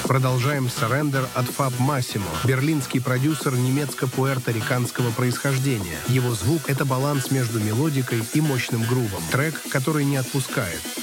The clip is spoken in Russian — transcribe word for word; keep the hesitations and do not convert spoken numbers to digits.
Продолжаем «Surrender» от Фаб Массимо. Берлинский продюсер немецко-пуэрториканского происхождения. Его звук — это баланс между мелодикой и мощным грувом. Трек, который не отпускает.